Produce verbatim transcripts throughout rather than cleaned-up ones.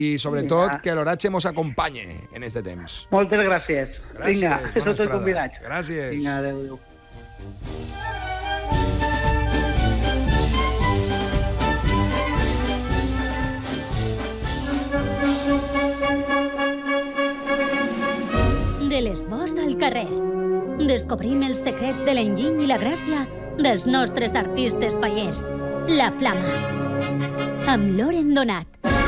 i sobretot que l'oratge mos acompanye en este temps. Moltes gràcies. Gràcies, Vinga, bona tots els vesprada. convidats. Gràcies. Vinga, adéu, adéu. De l'esbós al carrer. Descobrim els secrets de l'enginy i la gràcia dels nostres artistes fallers. La Flama. Amb Loren Donat.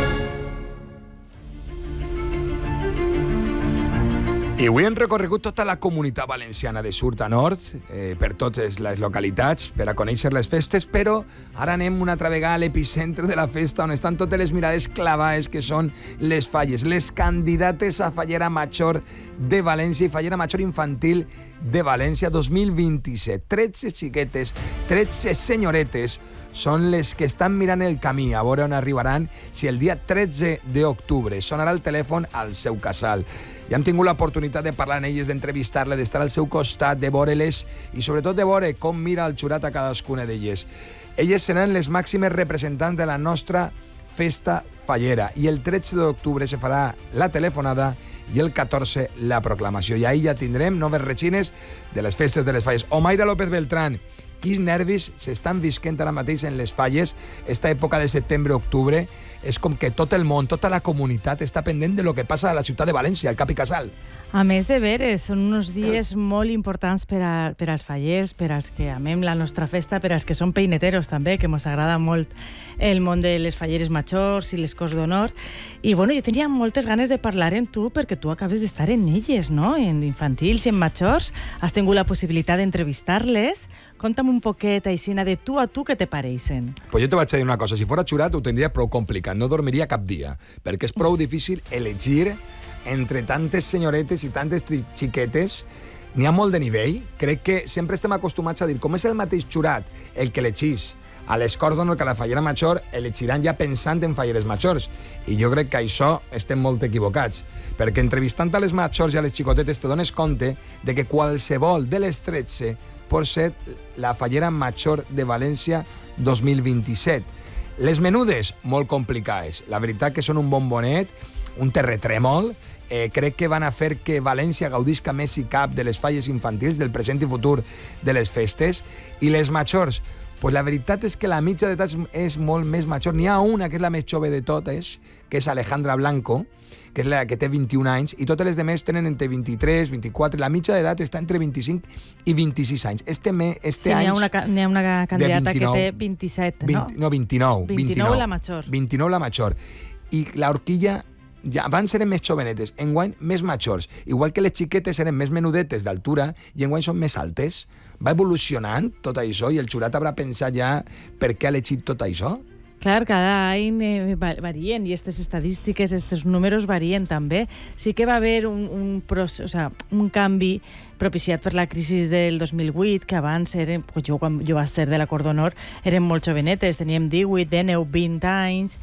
I avui hem recorregut tota la comunitat valenciana de sud a nord, eh, per totes les localitats, per a conèixer les festes, però ara anem una altra vegada a l'epicentre de la festa, on estan totes les mirades clavades, que són les falles, les candidates a Fallera Major de València i Fallera Major Infantil de València dos mil vint-i-set. tretze xiquetes, tretze senyoretes, són les que estan mirant el camí a veure on arribaran si el dia tretze d'octubre sonarà el telèfon al seu casal. Ja hem tingut l'oportunitat de parlar amb elles, d'entrevistar-les, d'estar al seu costat, de veure-les i sobretot de veure com mira el jurat a cadascuna d'elles. Elles seran les màximes representants de la nostra festa fallera i el tretze d'octubre se farà la telefonada i el catorze la proclamació. I ahir ja tindrem noves regines de les festes de les falles. Omaira López Beltrán, quins nervis s'estan visquent ara mateix en les falles, esta època de setembre-octubre. És com que tot el món, tota la comunitat està pendent de lo que passa a la ciutat de València, al Cap i Casal. A més de veres, són uns dies molt importants per, a, per als fallers, per als que amem la nostra festa, per als que són peineteros també, que ens agrada molt el món de les falleres majors i les cors d'honor. I bueno, jo tenia moltes ganes de parlar amb tu perquè tu acabes d'estar en elles, no? En infantils i en majors. Has tingut la possibilitat d'entrevistar-les. Conta'm un poquet, Aixina, de tu a tu, què te pareixen? Pues jo te vaig dir una cosa, si fora xurat ho tindria prou complicat, no dormiria cap dia, perquè és prou difícil elegir entre tantes senyoretes i tantes xiquetes. N'hi ha molt de nivell. Crec que sempre estem acostumats a dir, com és el mateix xurat el que elegís a les Corts d'Honor que a la Fallera Major, elegiran ja pensant en falleres majors. I jo crec que això estem molt equivocats, perquè entrevistant a les majors i a les xicotetes te dones compte de que qualsevol de les tretze pot ser la Fallera Major de València dos mil vint-i-set. Les menudes, molt complicades. La veritat que són un bombonet, un terratrèmol. Eh, crec que van a fer que València gaudisca més i cap de les falles infantils, del present i futur de les festes. I les majors, pues la veritat és que la mitja d'edat és molt més major. N'hi ha una que és la més jove de totes, que és Alejandra Blanco, que és la que té vint-i-un anys, i totes les demés tenen entre vint-i-tres, vint-i-quatre. La mitja d'edat està entre vint-i-cinc i vint-i-sis anys. Este, me, este sí, any... N'hi ha, una, n'hi ha una candidata que té vint-i-set, no? vint, no, vint-i-nou. vint-i-nou la major. vint-i-nou la major. I l'horquilla... Ja, abans eren més jovenetes, enguany més majors. Igual que les xiquetes eren més menudetes d'altura i enguany són més altes. Va evolucionant tot això i el jurat haurà pensat ja per què ha elegit tot això? Clar, cada any eh, varien i aquestes estadístiques, aquests números varien també. Sí que va haver un, un, procés, o sea, un canvi propiciat per la crisi del dos mil vuit, que abans eren, pues jo quan jo vaig ser de la Cort d'Honor, eren molt jovenetes, teníem divuit, dinou, vint anys,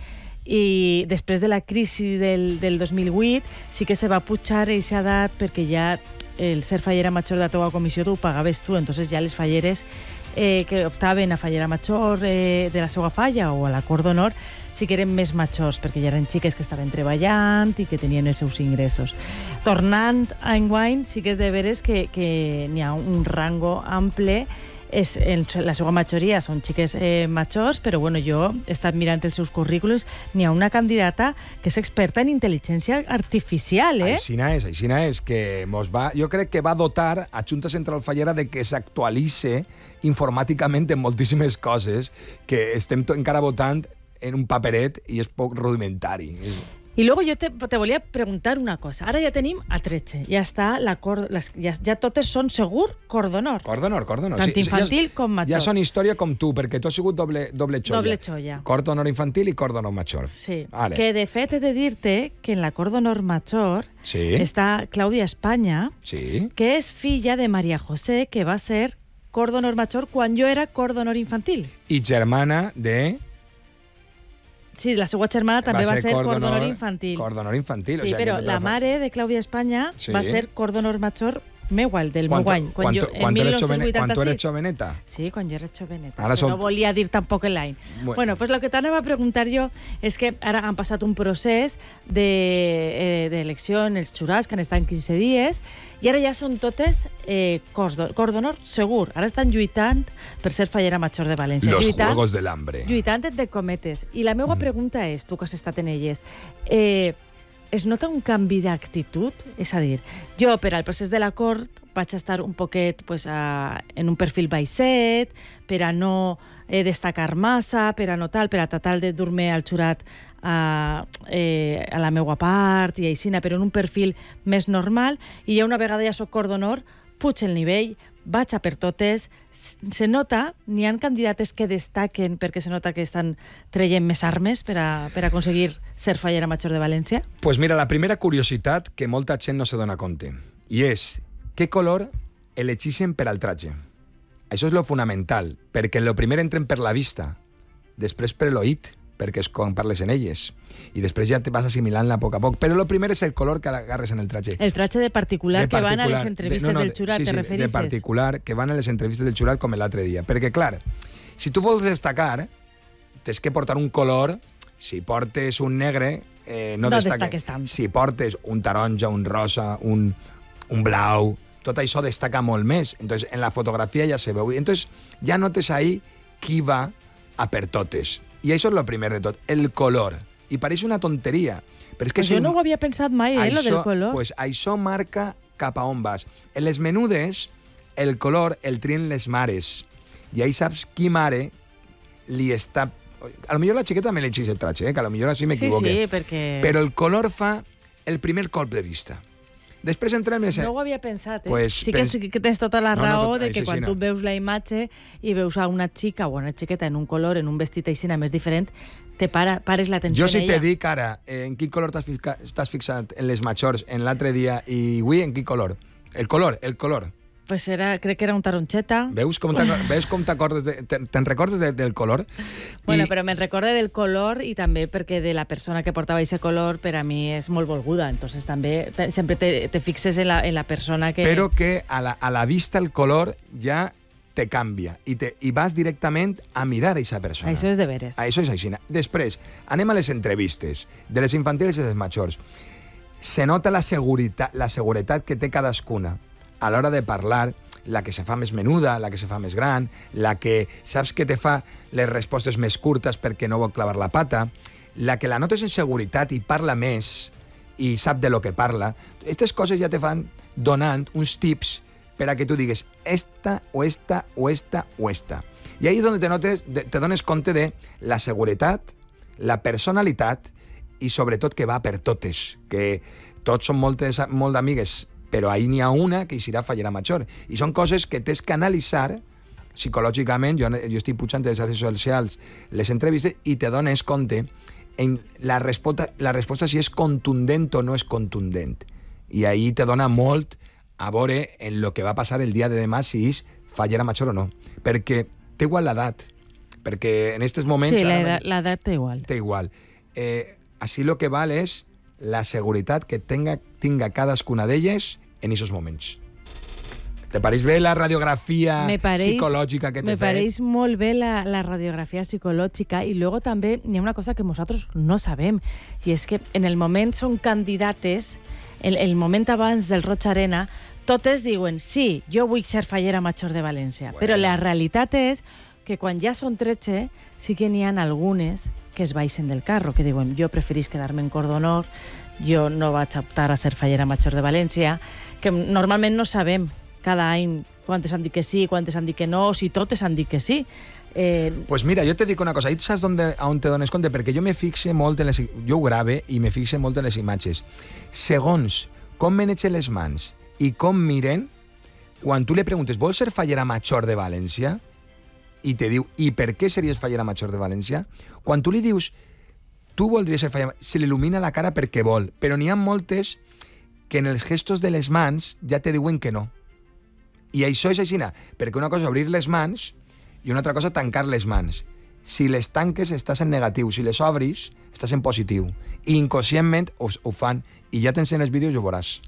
i després de la crisi del, del dos mil vuit sí que se va pujar aquesta edat perquè ja el ser fallera major de la teva comissió t'ho pagaves tu, entonces ja les falleres eh, que optaven a fallera major eh, de la seva falla o a la Cort d'Honor sí que eren més majors, perquè ja eren xiques que estaven treballant i que tenien els seus ingressos. Tornant a enguany, sí que és de veres que, que n'hi ha un rango ample. És, en la seva majoria són xiques eh, majors, però bueno, jo he estat mirant els seus currículums. N'hi ha una candidata que és experta en intel·ligència artificial, eh? Aixina és, aixina és, que mos va, jo crec que va dotar a Junta Central Fallera de que s'actualitze informàticament en moltíssimes coses que estem encara votant en un paperet i és poc rudimentari. I luego jo te, te volia preguntar una cosa. Ara ja tenim a tretze. Ja està la cor, les, ja, ja totes són segur Cort d'Honor. Cort d'Honor, Cort d'Honor. Tant Sí, infantil ja, com major. Ja són història com tu, perquè tu has sigut doble, doble xolla. Doble xolla. Cort d'Honor infantil i Cort d'Honor major. Sí. Vale. Que de fet he de dir-te que en la Cort d'Honor major Sí. està Clàudia Espanya, Sí. que és filla de María José, que va ser Cort d'Honor major quan jo era Cort d'Honor infantil. I germana de... Sí, la seva germana també va, va ser Cort d'Honor infantil. Cort d'Honor infantil. Sí, o sigui, però que la mare de Clàudia Espanya Sí. va ser Cort d'Honor major M'és igual, del meu any. Quan, jo, tu, quan, en tu eres mil nou-cents vuitanta-sis, quan tu eres joveneta? Sí, quan jo era joveneta. Ara som... No volia dir tampoc l'any. Bueno, bueno pues lo que t'anava a preguntar jo és que ara han passat un procés d'elecció de, eh, en els jurats, que han estat quinze dies, i ara ja són totes eh, cors d'honor segur. Ara estan lluitant per ser fallera major de València. Los lluitant, Juegos del Hambre. Lluitant entre cometes. I la meva mm. pregunta és, tu que has estat en elles, eh, es nota un canvi d'actitud? És a dir, jo per al procés de la cort vaig estar un poquet pues, a, en un perfil baixet, per a no eh, destacar massa, per a no tal, per a tratar de dur-me al jurat a, eh, a la meua part i aixina, però en un perfil més normal, i ja una vegada ja soc cor d'honor, puig el nivell, vaig a per totes, se nota, n'hi ha candidates que destaquen perquè se nota que estan traient més armes per a, per a aconseguir ser fallera major de València? Pues mira, la primera curiositat que molta gent no se dona compte, i és què color elegixen per al traje. Això és lo fonamental, perquè lo primer entren per la vista, després per l'oït, perquè és quan parles en elles, i després ja te vas assimilant-la a poc a poc, però lo primer és el color que agarres en el traje. El traje de particular, de particular que van a les entrevistes de, no, no, del jurat, sí, te sí, referisses? de particular, que van a les entrevistes del jurat com l'altre dia, perquè clar, si tu vols destacar, tens que portar un color, si portes un negre, eh, no, no destaques. destaques tant. Si portes un taronja, un rosa, un, un blau, tot això destaca molt més. Entonces, en la fotografia ja se veu. Entonces, ja notes ahí qui va a per totes. I això és el primer de tot, el color. I pareix una tonteria. Però és que pues jo un... no ho havia pensat mai, eh, això, lo del color. Pues això marca cap a on vas. En les menudes, el color el trien les mares. I ahí saps qui mare li està... A lo millor la xiqueta me l'eixís el traje, eh? Que a lo millor així m'equivoque. Sí, sí, perquè... Però el color fa el primer colp de vista. Després entrem... En... No ho havia pensat, eh? Pues, sí que, pens... sí que tens tota la no, raó no, tot... de que sí, quan sí, tu no. veus la imatge i veus a una xica o una xiqueta en un color, en un vestit aixina més diferent, te para, pares l'atenció jo en si ella. te dic ara eh, en quin color t'has fixa, fixat en les majors en l'altre dia i avui en quin color? El color, el color. Pues era, crec que era un taronxeta. Veus com t'acordes de, te'n recordes de, del color? Bueno, I... però me'n recorde del color i també perquè de la persona que portava aquest color per a mi és molt volguda, entonces també te, sempre te, te fixes en la, en la persona que... Però que a la, a la vista el color ja te canvia i, te, i vas directament a mirar a aquesta persona. Això és de veres. Això és així. Després, anem a les entrevistes de les infantils i les majors. Se nota la seguretat, la seguretat que té cadascuna a l'hora de parlar, la que se fa més menuda, la que se fa més gran, la que saps que te fa les respostes més curtes perquè no vol clavar la pata, la que la notes en seguretat i parla més i sap de lo que parla. Aquestes coses ja te fan donant uns tips per a que tu digues esta o esta o esta o esta. I ahí és on te, notes, te dones compte de la seguretat, la personalitat i sobretot que va per totes, que tots són moltes, molt d'amigues, però ahí n'hi ha una que hi serà fallera major. I són coses que tens que analitzar psicològicament. Jo, jo estic pujant de les xarxes socials les entrevistes i te dones compte en la resposta, la resposta si és contundent o no és contundent. I ahí te dona molt a veure en lo que va passar el dia de demà si és fallera major o no. Perquè té igual l'edat. Perquè en aquests moments... Sí, l'edat té igual. Té igual. Eh, així lo que val és la seguretat que tenga, tinga cadascuna d'elles en aquests moments. Te pareix bé la radiografia pareix, psicològica que t'he fet? Me pareix molt bé la, la radiografia psicològica i luego també hi ha una cosa que nosaltres no sabem i és que en el moment són candidates, el, el moment abans del Roig Arena, totes diuen sí, jo vull ser fallera major de València, bueno. Però la realitat és que quan ja són tretze sí que n'hi ha algunes que es baixen del carro, que diuen jo preferís quedar-me en cor d'honor, jo no vaig optar a ser fallera major de València, que normalment no sabem cada any quantes han dit que sí, quantes han dit que no, o si totes han dit que sí. Eh... Pues mira, jo te dic una cosa, i saps on, on te dones compte? Perquè jo me fixe molt en les... Jo ho grave i me fixe molt en les imatges. Segons com menegen les mans i com miren, quan tu li preguntes, vols ser fallera major de València? I te diu, i per què series fallera major de València? Quan tu li dius, tu voldries ser fallera, se li il·lumina la cara perquè vol, però n'hi ha moltes que en els gestos de les mans ja te diuen que no. I això és així, perquè una cosa és obrir les mans i una altra cosa tancar les mans. Si les tanques estàs en negatiu, si les obris estàs en positiu. I inconscientment ho, ho fan, i ja tens en els vídeos i ho veuràs.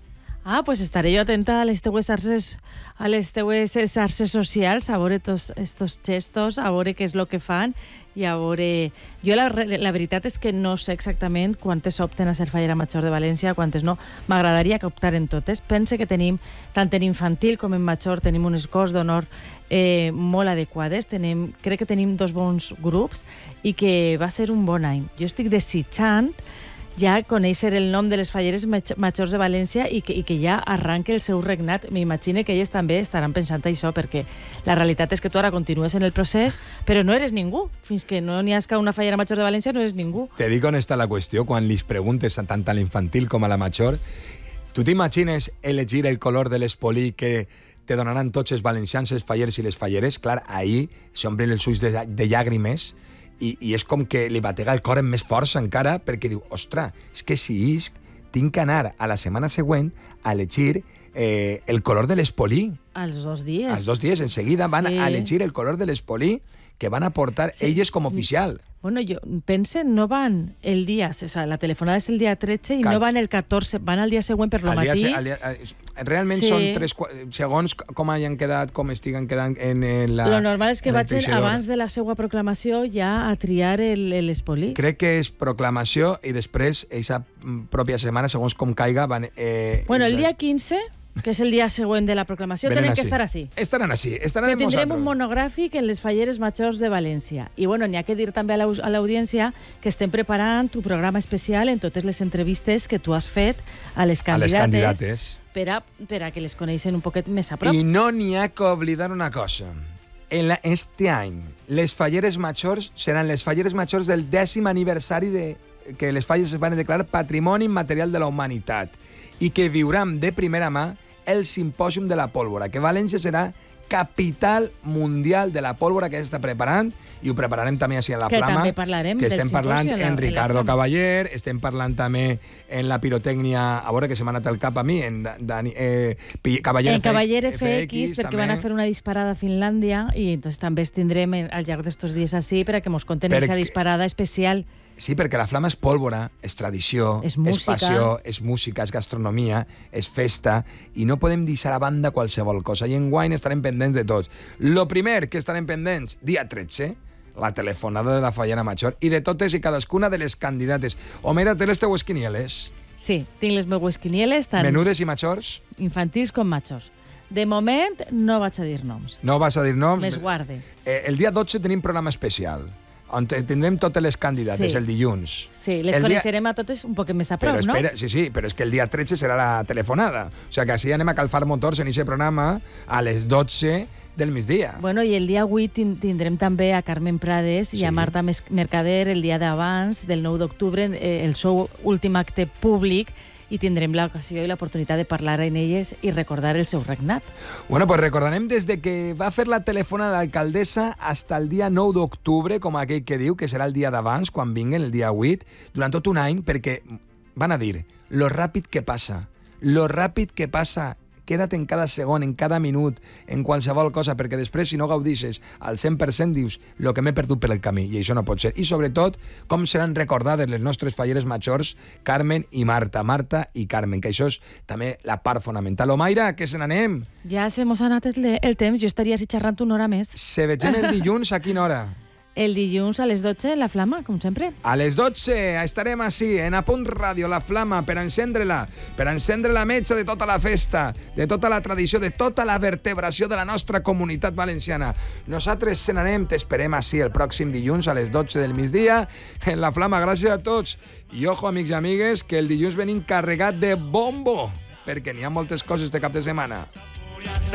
Ah, pues estaré jo atenta a les teues xarxes, a les teues xarxes socials, a veure tots estos gestos, a veure què és el que fan i a veure... Jo la, la veritat és que no sé exactament quantes opten a ser fallera major de València, quantes no. M'agradaria que optaren totes. Pense que tenim, tant en infantil com en major, tenim unes cors d'honor eh, molt adequades. Tenim, crec que tenim dos bons grups i que va ser un bon any. Jo estic desitjant ja conèixer el nom de les falleres majors de València i que, i que ja arranque el seu regnat. M'imagino que elles també estaran pensant això, perquè la realitat és que tu ara continues en el procés, però no eres ningú. Fins que no n'hi hagi una fallera major de València, no eres ningú. Te dic on està la qüestió, quan li preguntes tant a l'infantil com a la major. Tu t'imagines elegir el color de l'espolí que te donaran tots els valencians, els fallers i les falleres? Clar, ahir s'omplen els ulls de, de llàgrimes i, i és com que li batega el cor amb més força encara, perquè diu, ostres, és que si isc, tinc que anar a la setmana següent a elegir eh, el color de l'espolí. Als dos dies. Als dos dies, en seguida van sí. a elegir el color de l'espolí que van a portar sí. elles com a oficial. Bueno, jo pense, no van el dia, o sea, la telefonada és el dia tretze i Cal... no van el catorze, van al dia següent per lo matí. Dia, dia, realment sí. són tres, segons com hayan quedat, com estiguen quedant en la... Lo normal és que vagin abans de la seva proclamació ja a triar l'espolí. Crec que és proclamació i després, aquesta pròpia setmana, segons com caiga, van... Eh, bueno, el dia quinze... que és el dia següent de la proclamació, Venen tenen així. que estar així. Estaran així, estaran que amb tindrem nosaltres. un monogràfic en les falleres majors de València. I bueno, n'hi ha que dir també a l'audiència que estem preparant tu programa especial en totes les entrevistes que tu has fet a les candidates, a les candidates. Per, a, per a que les coneixen un poquet més a prop. I no n'hi ha que oblidar una cosa. En la, este any, les falleres majors seran les falleres majors del dècim aniversari de que les falles es van declarar Patrimoni Immaterial de la Humanitat i que viuran de primera mà el simpòsium de la pólvora, que València serà capital mundial de la pólvora que s'està preparant i ho prepararem també així en la que Flama. També parlarem que del estem parlant simposi en la, Ricardo Cavaller, estem parlant també en la pirotècnia, a veure que se m'ha anat el cap a mi, en Dani, eh, Cavaller, en Cavaller F X, F X perquè també. van a fer una disparada a Finlàndia i entonces també els tindrem al llarg d'estos dies així per a que mos conten aquesta disparada especial. Sí, perquè la Flama és pólvora, és tradició, és, és passió, és música, és gastronomia, és festa, i no podem deixar a banda qualsevol cosa. I enguany estarem pendents de tots. Lo primer que estarem pendents, dia tretze, la telefonada de la fallera major, i de totes i cadascuna de les candidates. Homera, té les teues quinieles? Sí, tinc les meues quinieles, tant menudes i majors? Infantils com majors. De moment no vaig a dir noms. No vas a dir noms? Més guarde. Eh, el dia dotze tenim programa especial, on tindrem totes les candidates, sí. el dilluns. Sí, les el coneixerem dia... a totes un poc més a prop, però espera, no? Sí, sí, però és que el dia tretze serà la telefonada. O sigui que així anem a calfar motors en aquest programa a les dotze del migdia. Bueno, i el dia vuit tindrem també a Carmen Prades sí. i a Marta Mercader el dia d'abans, del nou d'octubre, eh, el seu últim acte públic, i tindrem l'ocasió i l'oportunitat de parlar amb elles i recordar el seu regnat. Bueno, pues recordarem des de que va fer la telefonada a l'alcaldessa fins al dia nou d'octubre, com aquell que diu, que serà el dia d'abans, quan vinguen, el dia vuit, durant tot un any, perquè van a dir, lo ràpid que passa, lo ràpid que passa, queda't en cada segon, en cada minut, en qualsevol cosa, perquè després, si no gaudisses al cent per cent, dius, lo que m'he perdut per el camí, i això no pot ser. I sobretot, com seran recordades les nostres falleres majors, Carmen i Marta, Marta i Carmen, que això és també la part fonamental. O Mayra, que se n'anem? Ja se mos ha anat el, el temps, jo estaria així xerrant una hora més. Se vegem el dilluns a quina hora? El dilluns a les dotze, La Flama, com sempre. A les dotze estarem així, en A Punt Ràdio, La Flama, per encendre-la, per encendre la metxa de tota la festa, de tota la tradició, de tota la vertebració de la nostra comunitat valenciana. Nosaltres se n'anem, t'esperem així el pròxim dilluns a les dotze del migdia, en La Flama. Gràcies a tots. I ojo, amics i amigues, que el dilluns venim carregat de bombo, perquè n'hi ha moltes coses de cap de setmana.